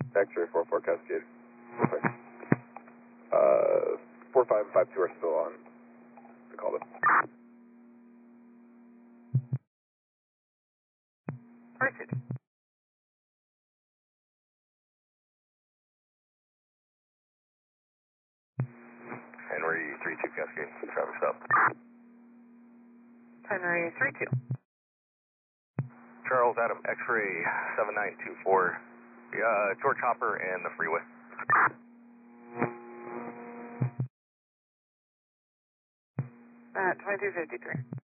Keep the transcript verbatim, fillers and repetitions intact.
X-ray four four Cascade. Okay. Uh, four five and five two are still on. I called it. Proceed. Henry three two Cascade, traffic stop. Henry three two. Charles Adam, X-ray seven nine two four, uh, George Hopper and the freeway. Uh, twenty-two fifty-three.